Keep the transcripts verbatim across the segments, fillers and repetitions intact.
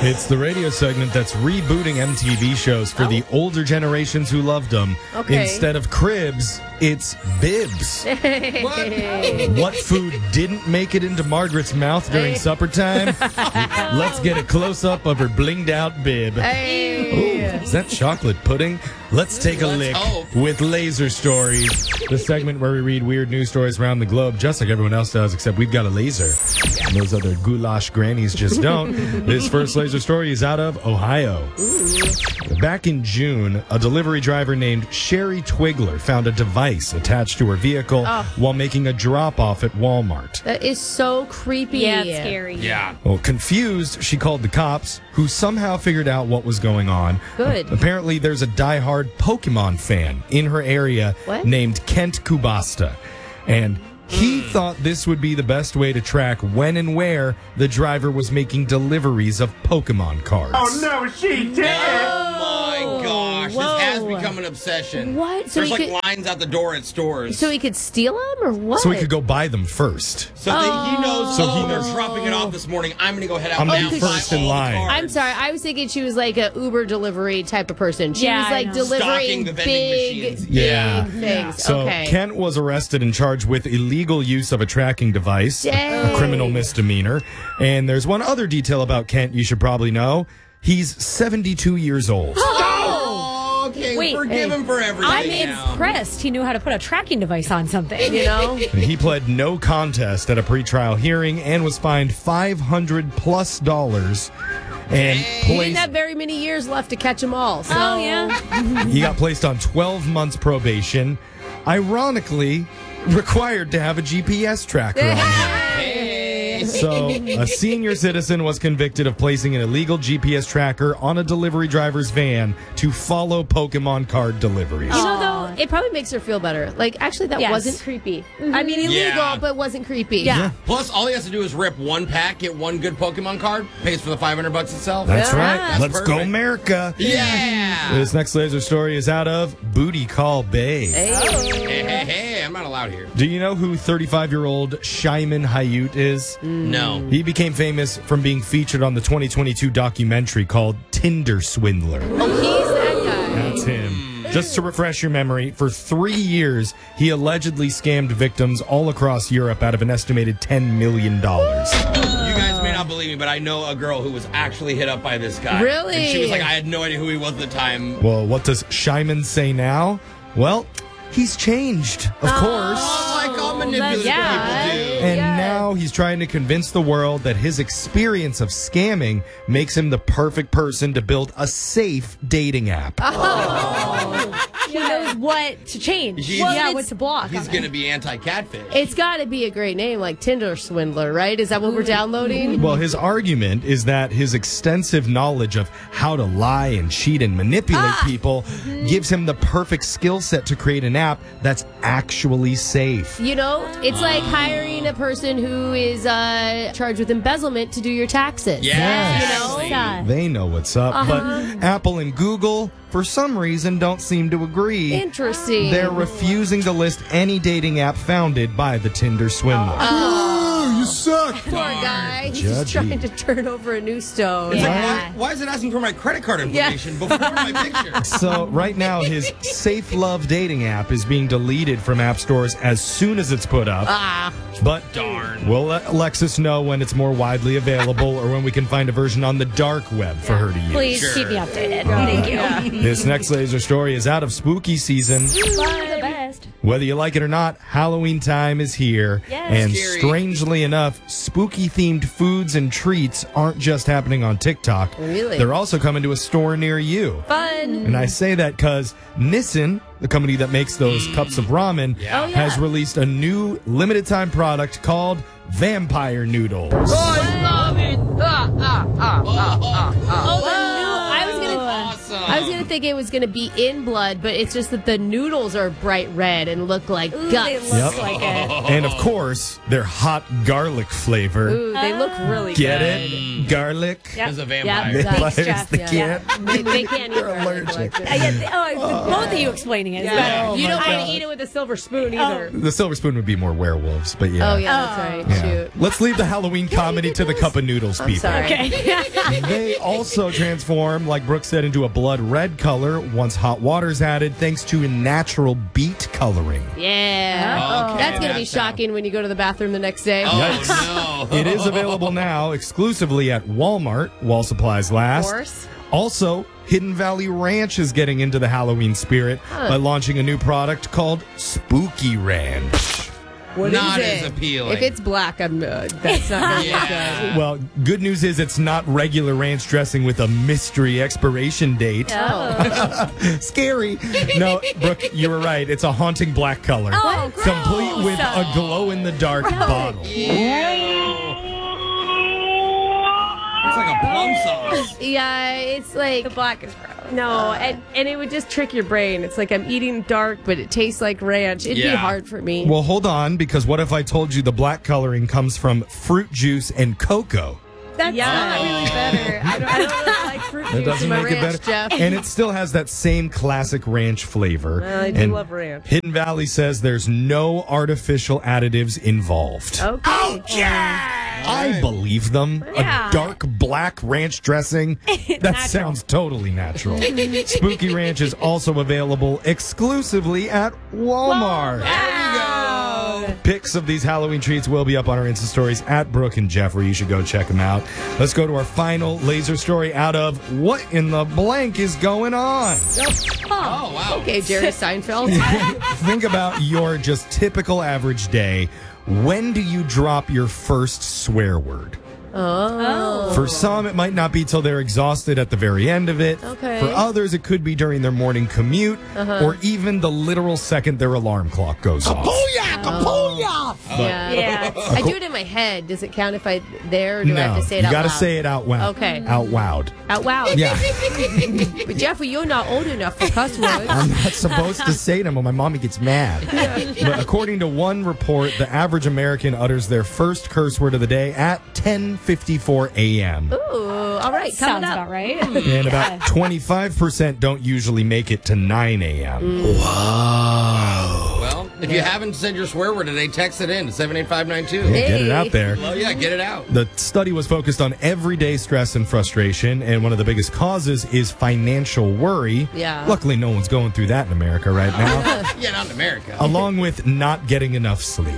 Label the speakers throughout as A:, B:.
A: It's the radio segment that's rebooting M T V shows for oh. the older generations who loved them.
B: Okay.
A: Instead of Cribs, it's Bibs. What? What food didn't make it into Margaret's mouth during supper time? Let's get a close-up of her blinged-out bib.
B: Hey.
A: Ooh, is that chocolate pudding? Let's take a
C: Let's
A: lick
C: hope.
A: with Laser Stories, the segment where we read weird news stories around the globe, just like everyone else does, except we've got a laser. And those other goulash grannies just don't. This first laser story is out of Ohio. Ooh. Back in June, a delivery driver named Sherry Twigler found a device attached to her vehicle oh. while making a drop-off at Walmart.
B: That is so creepy.
D: Yeah, it's scary.
C: Yeah.
A: Well, confused, she called the cops, who somehow figured out what was going on.
B: Good.
A: Uh, apparently, there's a diehard Pokemon fan in her area
B: what?
A: named Kent Kubasta. And he thought this would be the best way to track when and where the driver was making deliveries of Pokemon cards.
E: Oh, no, she did!
C: Oh, my gosh.
B: Whoa.
C: This has become an obsession.
B: What? So
C: There's
B: he
C: like
B: could,
C: lines out the door at stores.
B: So he could steal them, or what?
A: So he could go buy them first.
C: So that he knows,
A: So
C: so
A: he
C: oh,
A: knows-
C: they're dropping it off this morning. I'm going to go head out
A: I'm
C: now
A: gonna
C: and
A: be
C: buy
A: first in
C: all the
A: line.
C: cards.
B: I'm sorry. I was thinking she was like a Uber delivery type of person. She
D: Yeah,
B: was
D: I
B: like
D: know.
B: delivering
C: Stocking the vending
B: big,
C: machines.
B: big
A: Yeah.
B: things.
A: So
B: okay.
A: Kent was arrested and charged with illegal use of a tracking device, a
B: Dang.
A: criminal misdemeanor. And there's one other detail about Kent you should probably know. He's seventy-two years old.
C: Oh, okay.
D: Wait,
C: Forgive
B: hey.
C: him for everything.
D: I'm
C: now.
D: impressed he knew how to put a tracking device on something.
B: You know?
A: He pled no contest at a pretrial hearing and was fined five hundred plus dollars. And
B: He didn't
A: placed,
B: have very many years left to catch them all. So.
D: Oh, yeah.
A: he got placed on twelve months probation. Ironically, required to have a G P S tracker on him. So, a senior citizen was convicted of placing an illegal G P S tracker on a delivery driver's van to follow Pokemon card deliveries.
B: You know, though, it probably makes her feel better. Like, actually, that
D: Yes.
B: wasn't creepy. I mean, illegal,
C: Yeah.
B: but wasn't creepy.
D: Yeah.
C: Plus, all he has to do is rip one pack, get one good Pokemon card, pays for the five hundred bucks itself.
A: That's
B: Yeah.
A: right.
C: That's
A: Let's go,
C: perfect.
A: America.
C: Yeah.
A: This next laser story is out of Booty Call Bay.
C: Hey, hey, hey, I'm not allowed here.
A: Do you know who thirty-five-year-old Shimon Hayut is?
C: No.
A: He became famous from being featured on the twenty twenty-two documentary called Tinder Swindler.
B: Oh, he's that guy.
A: That's him. Just to refresh your memory, for three years, he allegedly scammed victims all across Europe out of an estimated ten million dollars.
C: You guys may not believe me, but I know a girl who was actually hit up by this guy.
B: Really?
C: And she was like, I had no idea who he was at the time.
A: Well, what does Shimon say now? Well, he's changed, of course.
C: Oh, like all manipulative
D: yeah.
C: people do.
A: And
B: Yes.
A: now he's trying to convince the world that his experience of scamming makes him the perfect person to build a safe dating app.
D: He knows what to change.
C: He's-
D: yeah,
B: it's-
D: what to block.
C: He's going to be anti-catfish.
B: It's got to be a great name, like Tinder Swindler, right? Is that what we're downloading?
A: Well, his argument is that his extensive knowledge of how to lie and cheat and manipulate people gives him the perfect skill set to create an app that's actually safe.
B: You know, it's like hiring a person who is uh, charged with embezzlement to do your taxes.
C: Yeah.
B: You know?
D: Uh,
A: They know what's up, but Apple and Google, for some reason, don't seem to agree.
B: Interesting.
A: They're refusing to list any dating app founded by the Tinder swindler.
B: Oh,
A: you suck.
B: poor guy. He's just
A: Judgy.
B: trying to turn over a new stone.
C: It's like,
D: Yeah.
C: why, why is it asking for my credit card information before my picture?
A: So right now, his Safe Love dating app is being deleted from app stores as soon as it's put up.
B: Ah.
A: But
C: Darn.
A: we'll let Alexis know when it's more widely available or when we can find a version on the dark web for her to use.
D: Please
C: Sure.
D: keep me updated. Thank you.
A: This next laser story is out of spooky season.
D: the best.
A: Whether you like it or not, Halloween time is here.
D: Yes.
A: And
C: Scary.
A: strangely enough, spooky themed foods and treats aren't just happening on TikTok.
B: Really?
A: They're also coming to a store near you.
B: Fun.
A: And I say that because Nissin, the company that makes those cups of ramen,
C: Yeah. Oh,
B: yeah.
A: has released a new limited time product called Vampire Noodles.
B: Oh, the new. I was gonna.
C: Awesome.
B: I was gonna think think it was going to be in blood, but it's just that the noodles are bright red and look like
D: Ooh,
B: guts.
D: they look
A: Yep.
D: like it.
A: And of course, their hot garlic flavor.
B: Ooh, they look really
A: Get
B: good.
A: it? Garlic.
D: Yep.
C: As a
B: Yeah,
C: vampire.
B: that's
A: Vampires,
D: Jeff.
A: they
B: Yeah.
A: can't.
B: They, they can't eat
A: They're
B: garlic.
A: allergic.
D: Uh, yeah, they- oh, both of you explaining it. is better.
A: Oh,
B: you
A: my
B: don't want
A: God.
B: to eat it with a silver spoon either.
A: The silver spoon would be more werewolves, but yeah.
B: Oh, yeah, that's right.
A: Yeah.
B: Shoot.
A: Let's leave the Halloween comedy to the cup of noodles
B: I'm
A: people.
B: sorry.
D: Okay.
A: They also transform, like Brooke said, into a blood red color once hot water's added, thanks to a natural beet coloring.
B: Yeah.
C: Okay,
B: That's going to be
C: that's how-
B: shocking when you go to the bathroom the next day.
C: Oh, no.
A: It is available now exclusively at Walmart while supplies last.
B: Of course.
A: Also, Hidden Valley Ranch is getting into the Halloween spirit by launching a new product called Spooky Ranch.
B: What
C: Not
B: is
C: as
B: it?
C: appealing.
B: If it's black, I'm uh, that's not going to
C: Yeah.
B: be good.
A: Well, good news is it's not regular ranch dressing with a mystery expiration date.
B: Oh.
A: Scary. No, Brooke, you were right. It's a haunting black color.
D: Oh, gross.
A: Complete with a glow-in-the-dark bottle.
C: It's like a plum sauce.
B: Yeah, it's like
D: The black is gross.
B: no, and and it would just trick your brain. It's like I'm eating dark, but it tastes like ranch. It'd be
C: Yeah.
B: hard for me.
A: Well, hold on, because what if I told you the black coloring comes from fruit juice and cocoa?
D: That's
B: yeah,
D: not really
B: better. I don't, I don't really like fruit
A: It
B: juice in
A: doesn't
B: my
A: make it
B: ranch,
A: better.
B: Jeff.
A: And it still has that same classic ranch flavor.
B: Well, I do
A: And
B: love ranch.
A: Hidden Valley says there's no artificial additives involved.
B: Okay.
A: I believe them.
D: Yeah.
A: A dark black ranch dressing. That
D: Natural.
A: sounds totally natural. Spooky Ranch is also available exclusively at Walmart. Pics of these Halloween treats will be up on our Insta stories at Brooke and Jeffrey. You should go check them out. Let's go to our final laser story out of What in the Blank is Going On?
C: Oh, wow.
B: Okay, Jerry Seinfeld.
A: Think about your just typical average day. When do you drop your first swear word?
B: Oh.
A: For some, it might not be till they're exhausted at the very end of it.
B: Okay.
A: For others, it could be during their morning commute or even the literal second their alarm clock goes off.
B: Yeah.
D: Yeah.
B: I do it in my head. Does it count if I there or do I
A: No,
B: have to say it
A: you
B: out
A: gotta
B: loud?
A: say it out loud.
B: Okay.
A: Out loud.
B: Out loud.
A: Yeah.
B: But Jeffrey, you're not old enough for cuss words.
A: I'm not supposed to say them or my mommy gets mad. But according to one report, the average American utters their first curse word of the day at ten fifty-four a.m.
B: Ooh, all right.
D: Sounds
B: Coming up.
D: about right.
A: And about twenty-five percent don't usually make it to nine a.m.
C: Well, if you haven't said your swear word today, text it in to seven eight five nine two.
A: Get it out there.
C: Well, yeah, get it out.
A: The study was focused on everyday stress and frustration, and one of the biggest causes is financial worry.
B: Yeah.
A: Luckily, no one's going through that in America right now,
C: Yeah, not in America.
A: along with not getting enough sleep.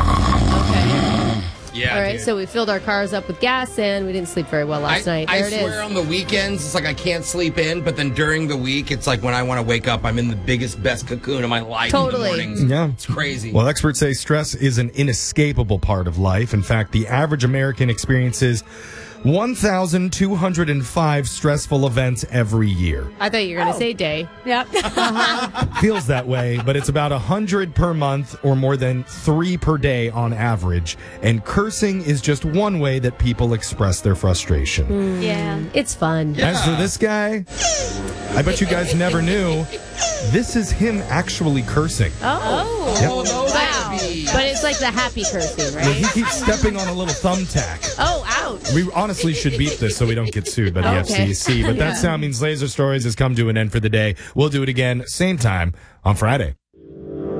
B: Okay.
C: Yeah,
B: All right.
C: dude.
B: So we filled our cars up with gas and we didn't sleep very well last
C: I,
B: night.
C: I
B: There it
C: swear
B: is.
C: on the weekends, it's like I can't sleep in, but then during the week, it's like when I want to wake up, I'm in the biggest, best cocoon of my life
B: Totally.
C: in the mornings.
A: Yeah.
C: It's crazy.
A: Well, experts say stress is an inescapable part of life. In fact, the average American experiences one thousand two hundred five stressful events every year.
B: I thought you were going to say day.
D: Yep.
A: Feels that way, but it's about one hundred per month or more than three per day on average. And cursing is just one way that people express their frustration.
D: Yeah.
B: It's fun.
A: As for this guy, I bet you guys never knew. This is him actually cursing.
B: Oh.
C: Oh, those
B: Wow.
C: would be-
B: But it's like the happy cursing,
A: Yeah,
B: right?
A: he keeps stepping on a little thumbtack.
B: Oh, ouch.
A: We honestly should beat this so we don't get sued by the
B: Okay.
A: F C C. But that
B: Yeah.
A: sound means Laser Stories has come to an end for the day. We'll do it again, same time on Friday.